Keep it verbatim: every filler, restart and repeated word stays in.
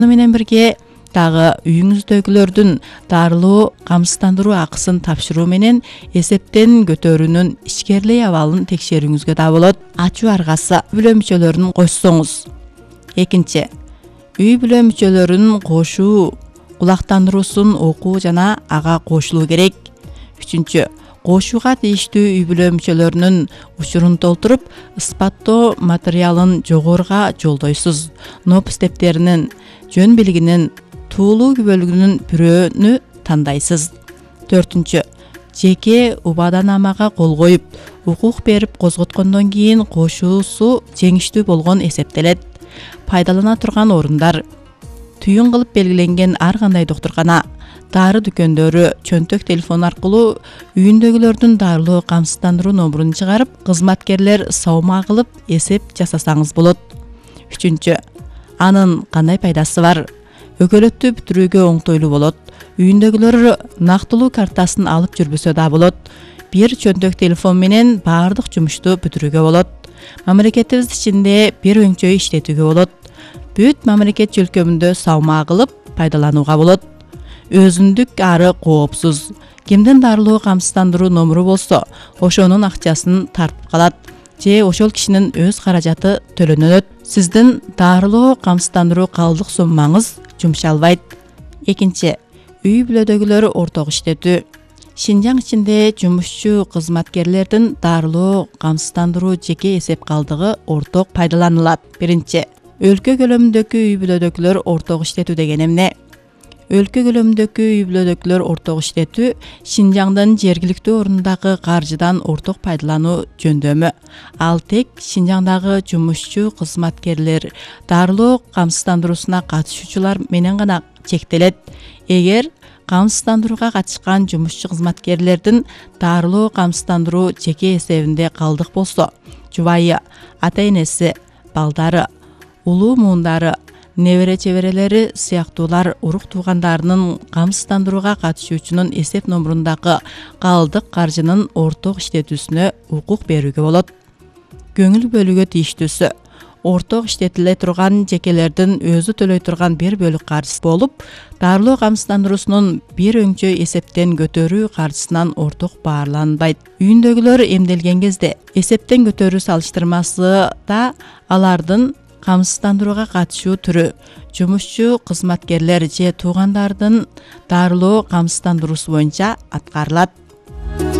менен бирге дагы үйүңүздөгүлөрдүн дарылоо камсыздандыруу акысын тапшыруу менен эсептен көтөрүүнүн ичкерилей абалын текшерүүңүзгө да болот. Ачуу аргасы үй бүлө мүчөлөрүн кошсоңуз. Экинчи, үй бүлө мүчөлөрүнүн кошуу кулактандыруусун окуу жана ага кошулуу керек. Үчүнчү, кошууга тийиштүү үй бүлө мүчөлөрүнүн учурун толтуруп, ысбаттоо материалын жогоруга жолдойсуз. Ноп стептеринин жөн билигинин туулуу күбөлүгүнүн бирөөнү тандайсыз. Төртүнчү, жеке убаданамага кол коюп, укук берип козготкондон кийин кошуусу жеңиштүү болгон эсептелет. Пайдалана турган орундар: түйүн кылып белгиленген ар кандай доктуркана, дары дүкөндөрү, чөнтөк телефон аркылуу үйүндөгүлөрдүн дарылоо камсыздандыруу номурун чыгарып, кызматкерлер саама кылып эсеп жасасаңыз болот. Үчүнчү, анын кандай пайдасы бар? Өкөлөттү бүтүрүүгө оңтойлуу болот. Үйүндөгүлөр нактылуу картасын алып жүрбөсө да болот. Бир чөнтөк телефон менен баардык жумушту бүтүрүүгө болот. Мамлекетибиз ичинде бир өңчөй иштетүүгө болот. Бүт мамлекет жөлкөмүндө саама кылып пайдаланууга болот. Өзүндүк ары коопсуз. Кимдин дарылоо камсыздандыруу номуру болсо, ошонун акчасын тартып калат же ошол кишинин өз каражаты төлөнөт. Сиздин дарылоо камсыздандыруу калдык суммаңыз жумшалбайт. Экинчи, үй бүлөдөгүлөр орток иштетүү. Шинжаң ичинде жумушчу кызматкерлердин дарылоо камсыздандыруу жеке эсеп калдыгы орток пайдаланылат. Биринчи, өлкө көлөмүндөгү үй бүлөдөгүлөр орток иштетүү деген эмне? Өлкө көлөмүндөгү үй бүлөдөгүлөр орток иштетүү Шинжаңдын жергиликтүү орнундагы каржыдан орток пайдалануу жөндөмү. Ал тек Шинжаңдагы жумушчу кызматкерлер дарылоо камсыздандыруусуна катышуучулар менен гана чектелет. Эгер камсыздандырууга катышкан жумушчу кызматкерлердин дарылоо камсыздандыруу жеке эсебинде калдык болсо, жубайы, ата-энеси, балдары, улуу муундары, небере чеберелери сыяктуулар урук туугандарынын камсыздандырууга катышуучунун эсеп номурундагы калдык каржынын орток иштетүүсүнө укук берүүгө болот. Көңүл бөлүүгө тийиштүүсү орток иштетиле турган жекелердин өзү төлөй турган бир бөлүк каржысы болуп, дарылоо камсыздандыруусунун бир өңчөй эсептен көтөрүү каржысынан орток баарланбайт. Үйүндөгүлөр эмделген кезде эсептен көтөрүү салыштырмасы да алардын камсыздандырууга катышуу түрү, жумушчу кызматкерлер же туугандардын дарылоо камсыздандыруусу боюнча аткарылат.